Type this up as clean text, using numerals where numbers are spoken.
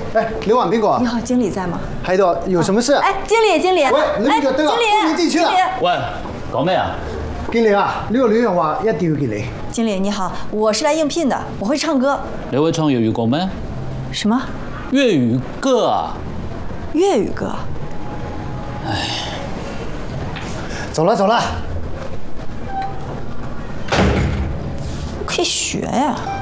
哎，刘婉宾果。 你好，经理在吗？ 海朵，有什么事？ 哎，经理。 喂，那個對啦，經理進去啦。 喂，講咩啊？ 經理啊，呢個女人話一定要見你。 經理你好，我是來應聘的，我會唱歌。 你會唱粵語歌咩？ 什麼？ 粵語歌啊？ 粵語歌。 唉， 走啦。 可以學呀。